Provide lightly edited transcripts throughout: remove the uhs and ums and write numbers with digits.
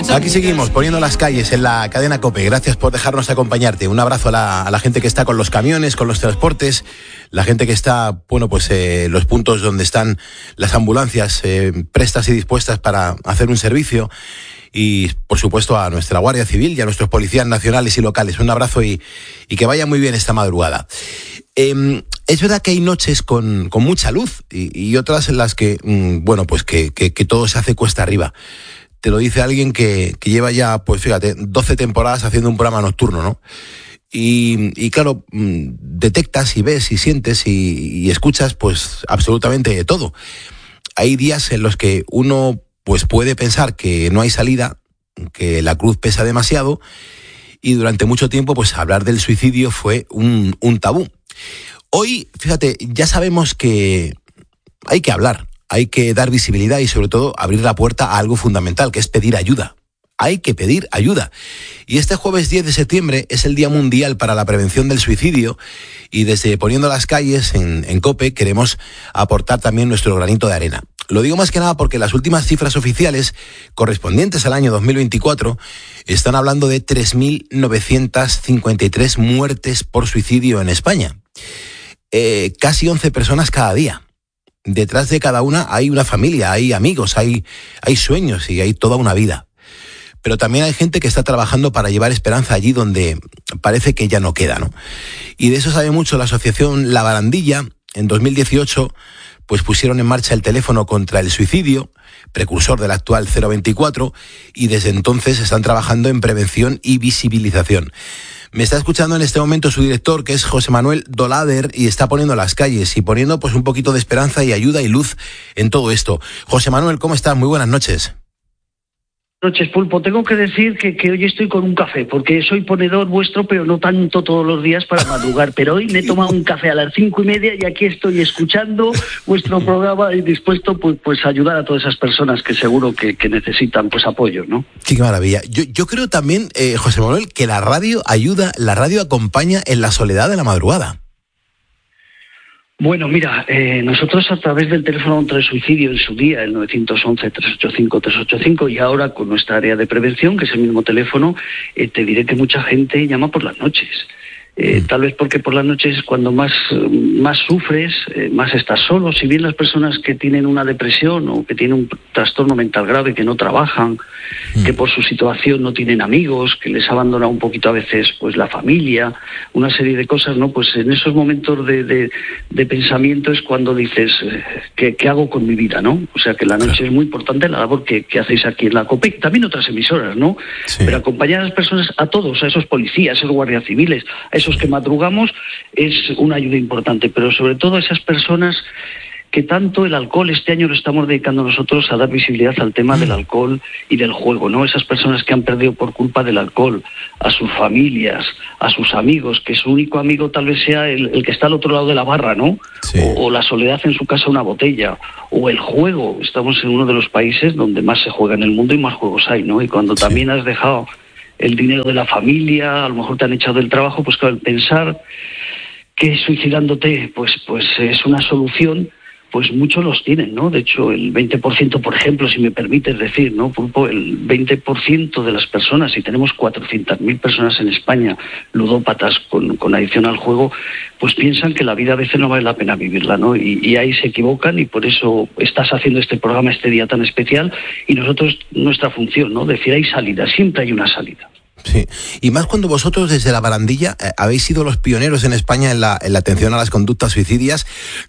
Aquí seguimos poniendo las calles en la cadena COPE. Gracias por dejarnos acompañarte. Un abrazo a la gente que está con los camiones, con los transportes, la gente que está, los puntos donde están las ambulancias prestas y dispuestas para hacer un servicio. Y, por supuesto, a nuestra Guardia Civil y a nuestros policías nacionales y locales. Un abrazo y que vaya muy bien esta madrugada. Es verdad que hay noches con mucha luz y otras en las que, que todo se hace cuesta arriba. Te lo dice alguien que lleva ya, 12 temporadas haciendo un programa nocturno, ¿no? Y claro, detectas y ves y sientes y escuchas, absolutamente de todo. Hay días en los que uno, puede pensar que no hay salida, que la cruz pesa demasiado, y durante mucho tiempo, hablar del suicidio fue un tabú. Hoy, fíjate, ya sabemos que hay que hablar. Hay que dar visibilidad y, sobre todo, abrir la puerta a algo fundamental, que es pedir ayuda. Hay que pedir ayuda. Y este jueves 10 de septiembre es el Día Mundial para la Prevención del Suicidio y desde Poniendo las Calles en COPE queremos aportar también nuestro granito de arena. Lo digo más que nada porque las últimas cifras oficiales correspondientes al año 2024 están hablando de 3.953 muertes por suicidio en España. Casi 11 personas cada día. Detrás de cada una hay una familia, hay amigos, hay sueños y hay toda una vida. Pero también hay gente que está trabajando para llevar esperanza allí donde parece que ya no queda, ¿no? Y de eso sabe mucho la asociación La Barandilla. En 2018, pusieron en marcha el teléfono contra el suicidio, precursor del actual 024, y desde entonces están trabajando en prevención y visibilización. Me está escuchando en este momento su director, que es José Manuel Dolader, y está poniendo las calles y poniendo un poquito de esperanza y ayuda y luz en todo esto. José Manuel, ¿cómo estás? Muy buenas noches. Buenas noches, Pulpo. Tengo que decir que hoy estoy con un café, porque soy ponedor vuestro, pero no tanto todos los días para madrugar. Pero hoy me he tomado un café a las 5:30 y aquí estoy escuchando vuestro programa y dispuesto a ayudar a todas esas personas que seguro que necesitan apoyo, ¿no? Sí, qué maravilla. Yo creo también, José Manuel, que la radio ayuda, la radio acompaña en la soledad de la madrugada. Bueno, mira, nosotros a través del teléfono contra el suicidio en su día, el 911-385-385, y ahora con nuestra área de prevención, que es el mismo teléfono, te diré que mucha gente llama por las noches. Tal vez porque por las noches es cuando más sufres, más estás solo. Si bien las personas que tienen una depresión o que tienen un trastorno mental grave, que no trabajan, que por su situación no tienen amigos, que les abandona un poquito a veces la familia, una serie de cosas, ¿no? En esos momentos de pensamiento es cuando dices, ¿qué hago con mi vida, no? O sea que la noche es muy importante, la labor que hacéis aquí en la COPE, también otras emisoras, ¿no? Sí. Pero acompañar a las personas, a todos, a esos policías, a esos guardias civiles, a esos que madrugamos, es una ayuda importante, pero sobre todo a esas personas que tanto el alcohol, este año lo estamos dedicando nosotros a dar visibilidad al tema del alcohol y del juego, ¿no? Esas personas que han perdido por culpa del alcohol, a sus familias, a sus amigos, que su único amigo tal vez sea el que está al otro lado de la barra, ¿no? Sí. O la soledad en su casa, una botella, o el juego. Estamos en uno de los países donde más se juega en el mundo y más juegos hay, ¿no? Y cuando también has dejado el dinero de la familia, a lo mejor te han echado del trabajo, claro, pensar que suicidándote es una solución, muchos los tienen, ¿no? De hecho, el 20%, por ejemplo, si me permites decir, ¿no, Pulpo? El 20% de las personas, y tenemos 400.000 personas en España ludópatas con adicción al juego, piensan que la vida a veces no vale la pena vivirla, ¿no? Y ahí se equivocan, y por eso estás haciendo este programa este día tan especial, y nosotros, nuestra función, ¿no? Decir, hay salida, siempre hay una salida. Sí, y más cuando vosotros desde La Barandilla habéis sido los pioneros en España en la atención a las conductas suicidas.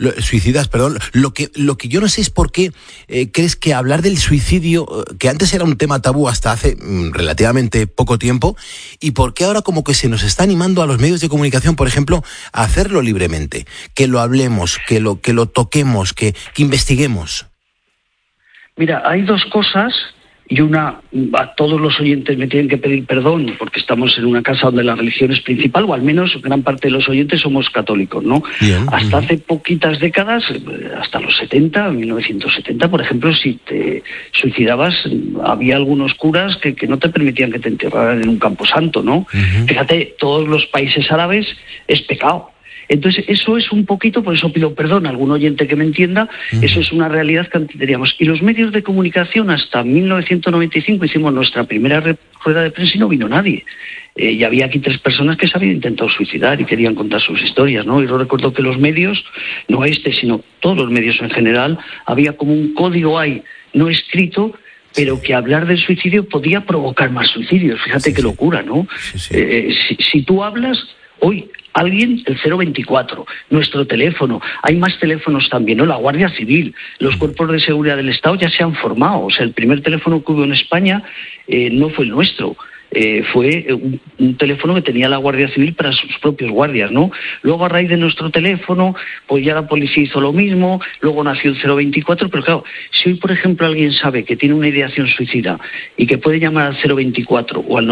Lo que yo no sé es por qué crees que hablar del suicidio, que antes era un tema tabú hasta hace relativamente poco tiempo, y por qué ahora como que se nos está animando a los medios de comunicación, por ejemplo, a hacerlo libremente, que lo hablemos, que lo toquemos, que investiguemos. Mira, hay dos cosas. Y una, a todos los oyentes me tienen que pedir perdón, porque estamos en una casa donde la religión es principal, o al menos gran parte de los oyentes somos católicos, ¿no? Bien. Hasta hace poquitas décadas, hasta los 1970, por ejemplo, si te suicidabas, había algunos curas que no te permitían que te enterraran en un camposanto, ¿no? Fíjate, todos los países árabes es pecado. Entonces, eso es un poquito, por eso pido perdón a algún oyente que me entienda, eso es una realidad que antes teníamos. Y los medios de comunicación, hasta 1995 hicimos nuestra primera rueda de prensa y no vino nadie. Y había aquí 3 personas que se habían intentado suicidar y querían contar sus historias, ¿no? Y yo recuerdo que los medios, no sino todos los medios en general, había como un código ahí, no escrito, pero que hablar del suicidio podía provocar más suicidios. Fíjate qué locura, ¿no? Si tú hablas, hoy alguien, el 024, nuestro teléfono, hay más teléfonos también, ¿no? La Guardia Civil, los cuerpos de seguridad del Estado ya se han formado. O sea, el primer teléfono que hubo en España no fue el nuestro. Fue un teléfono que tenía la Guardia Civil para sus propios guardias, ¿no? Luego, a raíz de nuestro teléfono, pues ya la policía hizo lo mismo, luego nació el 024, pero claro, si hoy, por ejemplo, alguien sabe que tiene una ideación suicida y que puede llamar al 024 o al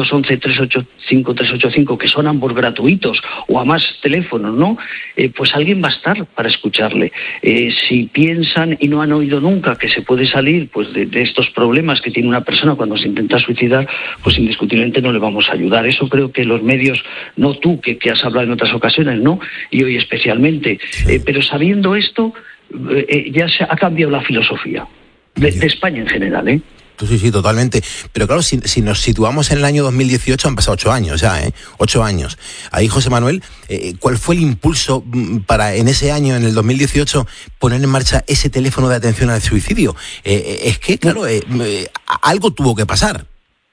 911-385-385, que son ambos gratuitos, o a más teléfonos, ¿no? Pues alguien va a estar para escucharle. Si piensan y no han oído nunca que se puede salir pues de estos problemas que tiene una persona cuando se intenta suicidar, pues indiscutiblemente no le vamos a ayudar. Eso creo que los medios, no tú, que has hablado en otras ocasiones, ¿no? Y hoy especialmente. Pero sabiendo esto, ya se ha cambiado la filosofía de España en general, ¿eh? Sí, totalmente. Pero claro, si nos situamos en el año 2018, han pasado 8 años ya, 8 años. Ahí, José Manuel, ¿cuál fue el impulso para en ese año, en el 2018, poner en marcha ese teléfono de atención al suicidio? Es que, claro, algo tuvo que pasar.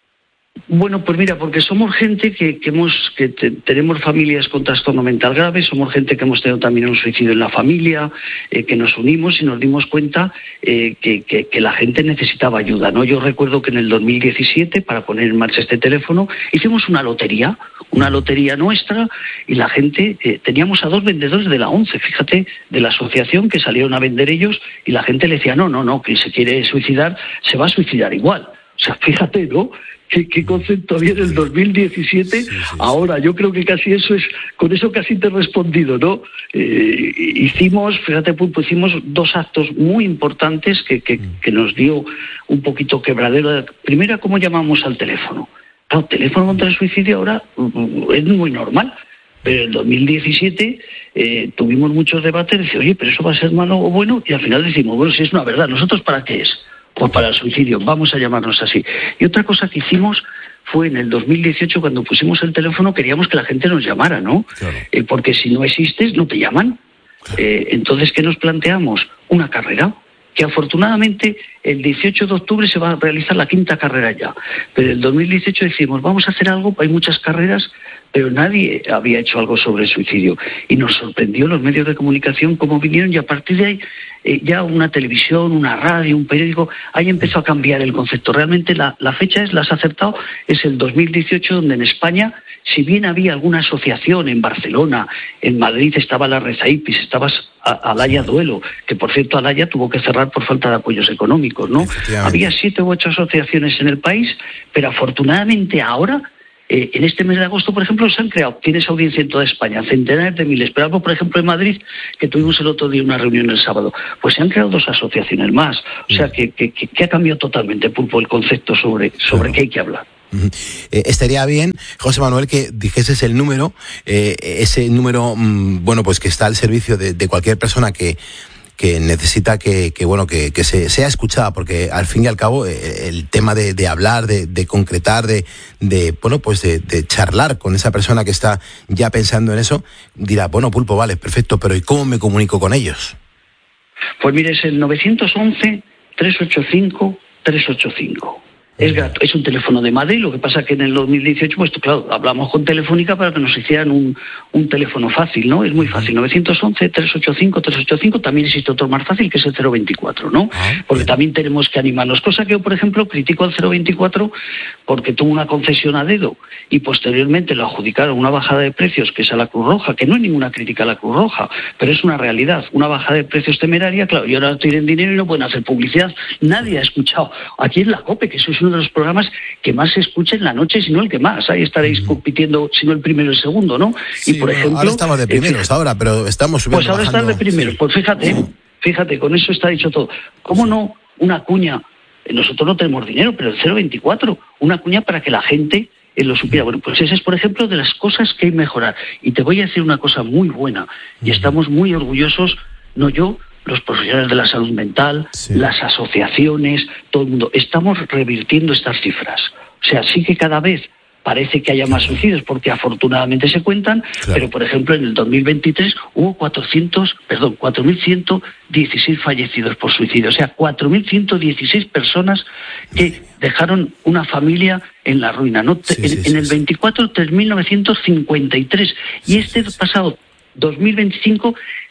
Bueno, pues mira, porque somos gente que tenemos familias con trastorno mental grave, somos gente que hemos tenido también un suicidio en la familia, que nos unimos y nos dimos cuenta que la gente necesitaba ayuda, ¿no? Yo recuerdo que en el 2017, para poner en marcha este teléfono, hicimos una lotería nuestra, y la gente, teníamos a 2 vendedores de la ONCE, fíjate, de la asociación, que salieron a vender ellos, y la gente le decía, no, que se quiere suicidar, se va a suicidar igual. O sea, fíjate, ¿no? ¿Qué concepto había en el 2017? Ahora, yo creo que casi con eso casi te he respondido, ¿no? Hicimos 2 actos muy importantes que nos dio un poquito quebradero. Primero, ¿cómo llamamos al teléfono? Claro, teléfono contra el suicidio ahora es muy normal. Pero en 2017 tuvimos muchos debates, decir, oye, pero eso va a ser malo o bueno, y al final decimos, bueno, si es una verdad, ¿nosotros para qué es? Pues para el suicidio, vamos a llamarnos así. Y otra cosa que hicimos fue en el 2018, cuando pusimos el teléfono, queríamos que la gente nos llamara, ¿no? Claro. Porque si no existes, no te llaman. Claro. Entonces, ¿qué nos planteamos? Una carrera, que afortunadamente el 18 de octubre se va a realizar la 5ª carrera ya. Pero en el 2018 decimos, vamos a hacer algo, hay muchas carreras, pero nadie había hecho algo sobre el suicidio. Y nos sorprendió los medios de comunicación cómo vinieron, y a partir de ahí ya una televisión, una radio, un periódico, ahí empezó a cambiar el concepto. Realmente la fecha la has acertado, es el 2018, donde en España, si bien había alguna asociación en Barcelona, en Madrid estaba la Rezaipis, estaba Alaya Duelo, que por cierto Alaya tuvo que cerrar por falta de apoyos económicos, ¿no? Había 7 u 8 asociaciones en el país, pero afortunadamente ahora, en este mes de agosto, por ejemplo, se han creado, tienes audiencia en toda España, centenares de miles, pero algo, por ejemplo, en Madrid, que tuvimos el otro día una reunión el sábado, pues se han creado 2 asociaciones más. O sea, que ha cambiado totalmente, Pulpo, el concepto sobre qué hay que hablar. Estaría bien, José Manuel, que dijeses el número, ese número, bueno, pues que está al servicio de cualquier persona que necesita que sea escuchada, porque al fin y al cabo el tema de hablar, de concretar, de charlar con esa persona que está ya pensando en eso, dirá, bueno, Pulpo, vale, perfecto, pero ¿y cómo me comunico con ellos? Pues mire, es el 911-385-385. Es un teléfono de Madrid, lo que pasa que en el 2018, pues claro, hablamos con Telefónica para que nos hicieran un teléfono fácil, ¿no? Es muy fácil, 911-385-385, también existe otro más fácil que es el 024, ¿no? Porque también tenemos que animarnos, cosa que yo, por ejemplo, critico al 024 porque tuvo una concesión a dedo y posteriormente lo adjudicaron una bajada de precios, que es a la Cruz Roja, que no es ninguna crítica a la Cruz Roja, pero es una realidad, una bajada de precios temeraria, claro, y ahora tienen dinero y no pueden hacer publicidad, nadie ha escuchado, aquí en la COPE, que eso es uno de los programas que más se escucha en la noche, si no el que más. Ahí estaréis compitiendo, si no el primero y el segundo, ¿no? Sí, y por ejemplo, ahora estamos de primeros, pero estamos subiendo. Pues ahora estás de primeros. Sí. Pues fíjate, con eso está dicho todo. ¿Cómo no una cuña? Nosotros no tenemos dinero, pero el 024, una cuña para que la gente lo supiera. Bueno, pues esa es, por ejemplo, de las cosas que hay que mejorar. Y te voy a decir una cosa muy buena, y estamos muy orgullosos, no yo, los profesionales de la salud mental, las asociaciones, todo el mundo, estamos revirtiendo estas cifras. O sea, sí que cada vez parece que haya más suicidios, porque afortunadamente se cuentan, pero por ejemplo en el 2023 hubo 4.116 fallecidos por suicidio, o sea, 4.116 personas que dejaron una familia en la ruina, ¿no? En el 24, 3.953, y este pasado 2025,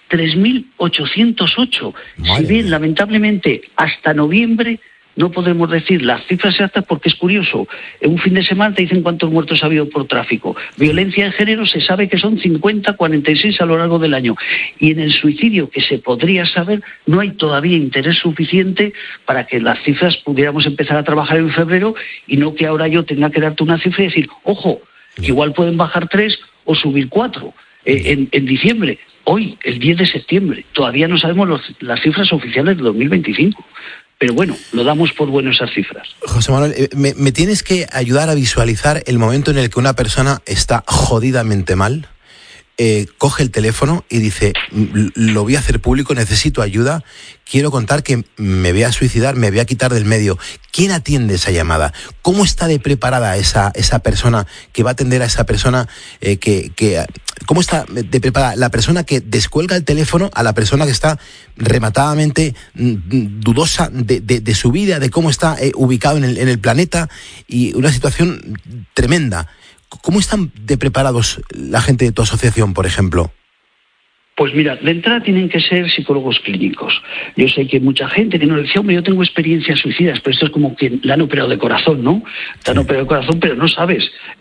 3.808. Si bien, lamentablemente, hasta noviembre no podemos decir las cifras exactas, porque es curioso. En un fin de semana te dicen cuántos muertos ha habido por tráfico. Violencia de género se sabe que son 50, 46 a lo largo del año. Y en el suicidio, que se podría saber, no hay todavía interés suficiente para que las cifras pudiéramos empezar a trabajar en febrero, y no que ahora yo tenga que darte una cifra y decir, ojo, que igual pueden bajar 3 o subir 4 en diciembre. Hoy, el 10 de septiembre, todavía no sabemos las cifras oficiales de 2025. Pero bueno, lo damos por bueno esas cifras. José Manuel, me tienes que ayudar a visualizar el momento en el que una persona está jodidamente mal, coge el teléfono y dice, lo voy a hacer público, necesito ayuda, quiero contar que me voy a suicidar, me voy a quitar del medio. ¿Quién atiende esa llamada? ¿Cómo está de preparada esa persona que va a atender a esa persona? ¿Cómo está de preparada la persona que descuelga el teléfono a la persona que está rematadamente dudosa de su vida, de cómo está ubicado en el planeta, y una situación tremenda? ¿Cómo están de preparados la gente de tu asociación, por ejemplo? Pues mira, de entrada tienen que ser psicólogos clínicos. Yo sé que mucha gente que no le dice, hombre, yo tengo experiencias suicidas, pero esto es como que le han operado de corazón, ¿no? Te han operado de corazón, pero no sabes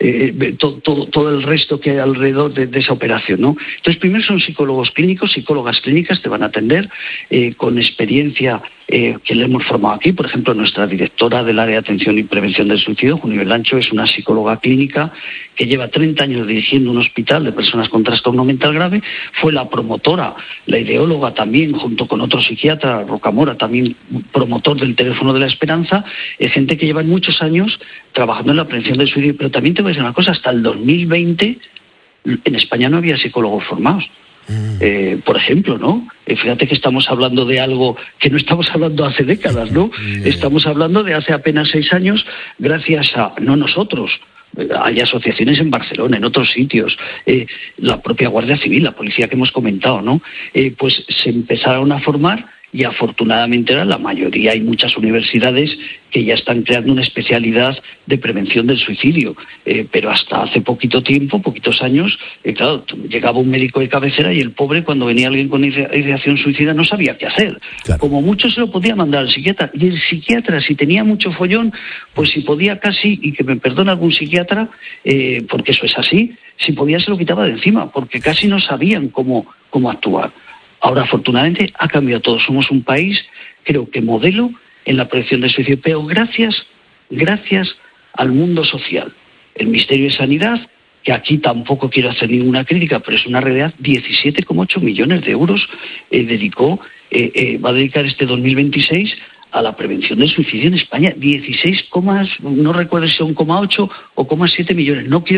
todo el resto que hay alrededor de esa operación, ¿no? Entonces, primero son psicólogos clínicos, psicólogas clínicas, te van a atender con experiencia que le hemos formado aquí. Por ejemplo, nuestra directora del área de atención y prevención del suicidio, Junivel Lancho, es una psicóloga clínica que lleva 30 años dirigiendo un hospital de personas con trastorno mental grave. Fue la promotora, la ideóloga también, junto con otro psiquiatra, Rocamora, también promotor del teléfono de la esperanza. Es gente que lleva muchos años trabajando en la prevención del suicidio. Pero también te voy a decir una cosa, hasta el 2020 en España no había psicólogos formados. Por ejemplo, ¿no? Fíjate que estamos hablando de algo que no estamos hablando hace décadas, ¿no? Estamos hablando de hace apenas 6 años, gracias a, no nosotros, hay asociaciones en Barcelona, en otros sitios, la propia Guardia Civil, la policía que hemos comentado, ¿no? Pues se empezaron a formar, y afortunadamente ahora la mayoría, hay muchas universidades que ya están creando una especialidad de prevención del suicidio, pero hasta hace poquito tiempo, poquitos años, claro, llegaba un médico de cabecera y el pobre, cuando venía alguien con ideación suicida, no sabía qué hacer. Claro. Como mucho se lo podía mandar al psiquiatra, y el psiquiatra, si tenía mucho follón, pues si podía casi, y que me perdone algún psiquiatra, porque eso es así, si podía se lo quitaba de encima, porque casi no sabían cómo actuar. Ahora, afortunadamente, ha cambiado todo. Somos un país, creo que modelo en la prevención del suicidio, pero gracias al mundo social. El Ministerio de Sanidad, que aquí tampoco quiero hacer ninguna crítica, pero es una realidad, 17,8 millones de euros va a dedicar este 2026 a la prevención del suicidio en España. 16, no recuerdo si son 0,8 o 0,7 millones. No quiero